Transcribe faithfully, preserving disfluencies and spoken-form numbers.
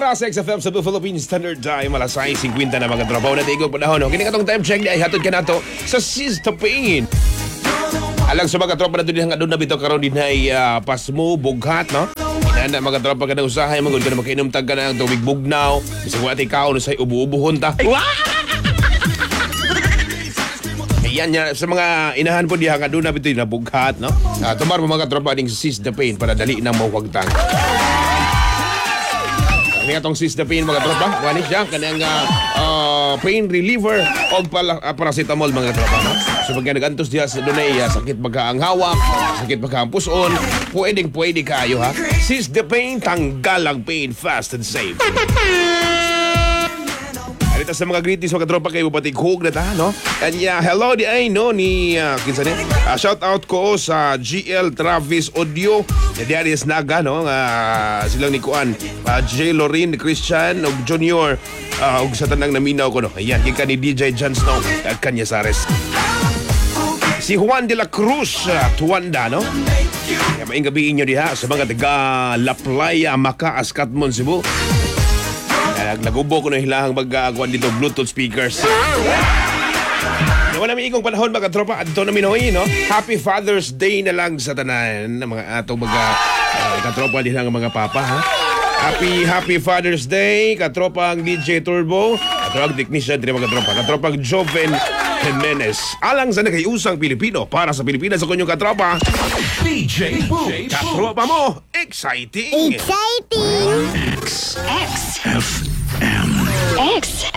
ka sa X F M sa Philippine Standard Time, alas sais fifty na mga trabaho na tigong panahon. Kini katong time check di ay hatod ka nato sa Sis Tapin. Alang sa mga tropa na ito nga doon na bito karon din ay uh, pasmo, bughat, no? Inanda mga tropa ka na usahay, magod ka na makinom tag ka na ang tubig bugnaw. Bisag wati kaon sa ubu-ubuhon ta. Ayan yan, sa mga inahan po diha nga doon na bito na bughat, no? Uh, tumar mo mga tropa ding Sis Tapin para dali nang mawagtang. Kani atong Sis Tapin mga tropa, wani siya kanang uh, uh, pain reliever o pala, uh, paracetamol mga tropa, no? So pagka nag-antos diya sa dunay uh, sakit pagka ang hawak, sakit pagka ang puson, pwedeng pwede kayo ha. Sis Tapin, tanggal ang pain fast and safe. Alita sa mga greetings mga tropa kayo patighog na ta, no? And yeah, hello di ay no ni uh, kinsa ni? Uh, shout out ko sa G L Travis Audio. Di Darius Naga, no? Uh, silang ni Kuan, uh, J Lorin Christian og Junior uh, og sa tanang naminaw ko, no. Ayan, kika ni D J John Snow at Kanya Sares. Si Juan de la Cruz uh, Tuanda, no? Kaya maing gabi inyo diha sa mga taga La Playa, Maca, Ascatmon, Cebu. Naglagubo ko na hilahang mag-akuan dito Bluetooth speakers. Wala namin ikong panahon mga tropa. Adto na minoy, no? Happy Father's Day na lang sa tanan ng mga atong mga uh, katropa din ang mga papa, ha? Happy Happy Father's Day katropang D J Turbo, katropang technician din mga tropa, katropang Joven Jimenez. Alang sa nagayusang Pilipino para sa Pilipinas sa kunyong katropa D J Boo. Katropa mo, exciting! Exciting! X F M. X